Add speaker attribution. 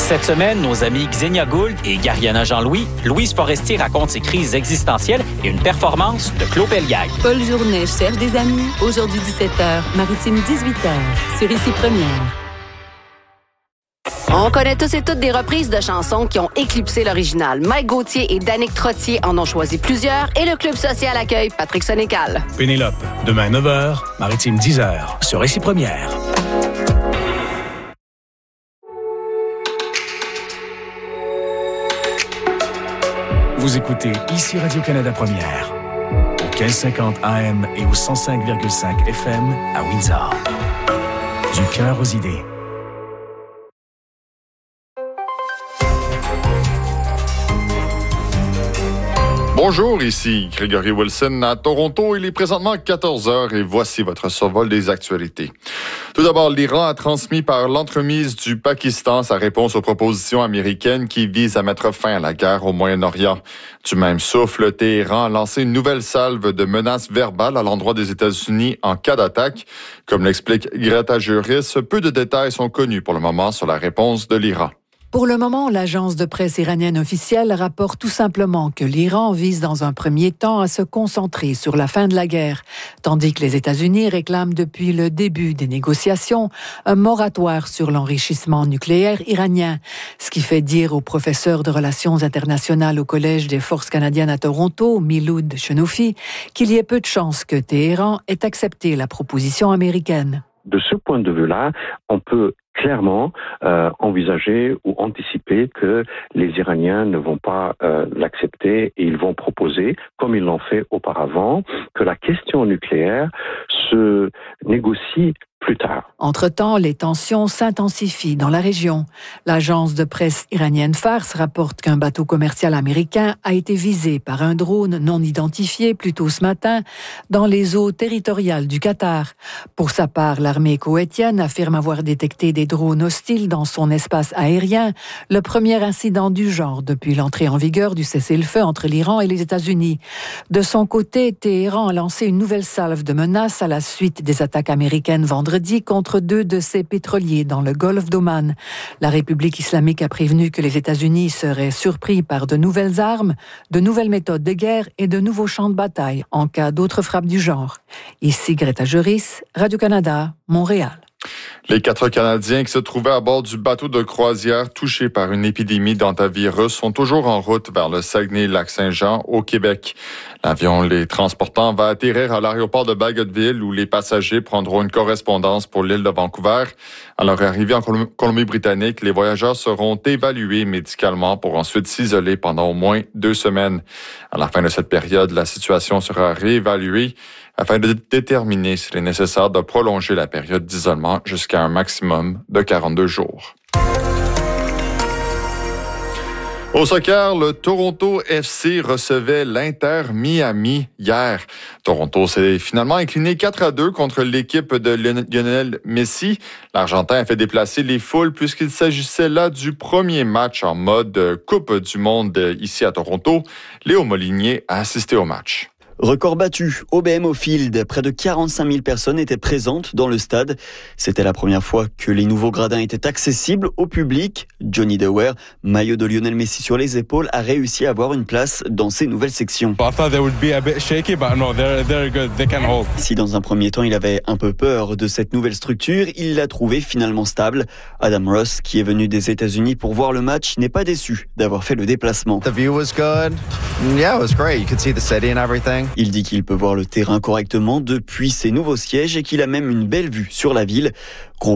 Speaker 1: Cette semaine, nos amis Xenia Gould et Gariana Jean-Louis, Louise Forestier raconte ses crises existentielles et une performance de Claude Pelgag.
Speaker 2: Paul Journet cherche des amis. Aujourd'hui 17h, Maritime 18h, sur Ici Première.
Speaker 3: On connaît tous et toutes des reprises de chansons qui ont éclipsé l'original. Mike Gauthier et Danick Trottier en ont choisi plusieurs et le Club social accueille Patrick Sénécal.
Speaker 4: Pénélope, demain 9h, Maritime 10h, sur Ici Première. Vous écoutez Ici Radio-Canada Première, au 1550 AM et au 105,5 FM à Windsor. Du cœur aux idées.
Speaker 5: Bonjour, ici Grégory Wilson à Toronto. Il est présentement 14h et voici votre survol des actualités. Tout d'abord, l'Iran a transmis par l'entremise du Pakistan sa réponse aux propositions américaines qui visent à mettre fin à la guerre au Moyen-Orient. Du même souffle, Téhéran a lancé une nouvelle salve de menaces verbales à l'endroit des États-Unis en cas d'attaque. Comme l'explique Greta Juris, peu de détails sont connus pour le moment sur la réponse de l'Iran.
Speaker 6: Pour le moment, l'agence de presse iranienne officielle rapporte tout simplement que l'Iran vise dans un premier temps à se concentrer sur la fin de la guerre, tandis que les États-Unis réclament depuis le début des négociations un moratoire sur l'enrichissement nucléaire iranien, ce qui fait dire au professeur de relations internationales au Collège des forces canadiennes à Toronto, Miloud Chenoufi, qu'il y ait peu de chances que Téhéran ait accepté la proposition américaine.
Speaker 7: De ce point de vue-là, on peut clairement envisager ou anticiper que les Iraniens ne vont pas l'accepter et ils vont proposer, comme ils l'ont fait auparavant, que la question nucléaire se négocie plus tard.
Speaker 6: Entre-temps, les tensions s'intensifient dans la région. L'agence de presse iranienne Fars rapporte qu'un bateau commercial américain a été visé par un drone non identifié plus tôt ce matin dans les eaux territoriales du Qatar. Pour sa part, l'armée koweïtienne affirme avoir détecté des drones hostiles dans son espace aérien, le premier incident du genre depuis l'entrée en vigueur du cessez-le-feu entre l'Iran et les États-Unis. De son côté, Téhéran a lancé une nouvelle salve de menaces à la suite des attaques américaines vendredi contre 2 de ses pétroliers dans le golfe d'Oman. La République islamique a prévenu que les États-Unis seraient surpris par de nouvelles armes, de nouvelles méthodes de guerre et de nouveaux champs de bataille en cas d'autres frappes du genre. Ici Greta Juris, Radio-Canada, Montréal.
Speaker 5: Les 4 Canadiens qui se trouvaient à bord du bateau de croisière touché par une épidémie d'hantavirus sont toujours en route vers le Saguenay-Lac-Saint-Jean au Québec. L'avion les transportant va atterrir à l'aéroport de Bagotville où les passagers prendront une correspondance pour l'île de Vancouver. À leur arrivée en Colombie-Britannique, les voyageurs seront évalués médicalement pour ensuite s'isoler pendant au moins 2 semaines. À la fin de cette période, la situation sera réévaluée afin de déterminer s'il est nécessaire de prolonger la période d'isolement jusqu'à un maximum de 42 jours. Au soccer, le Toronto FC recevait l'Inter Miami hier. Toronto s'est finalement incliné 4-2 contre l'équipe de Lionel Messi. L'Argentin a fait déplacer les foules puisqu'il s'agissait là du premier match en mode Coupe du Monde ici à Toronto. Léo Molinier a assisté au match.
Speaker 8: Record battu au BMO Field. Près de 45 000 personnes étaient présentes dans le stade. C'était la première fois que les nouveaux gradins étaient accessibles au public. Johnny Dewar, maillot de Lionel Messi sur les épaules, a réussi à avoir une place dans ces nouvelles sections. Si dans un premier temps il avait un peu peur de cette nouvelle structure, il l'a trouvée finalement stable. Adam Ross, qui est venu des États-Unis pour voir le match, n'est pas déçu d'avoir fait le déplacement.
Speaker 9: The view was good. Yeah, it was great. You could see the city and everything.
Speaker 8: Il dit qu'il peut voir le terrain correctement depuis ses nouveaux sièges et qu'il a même une belle vue sur la ville. Gros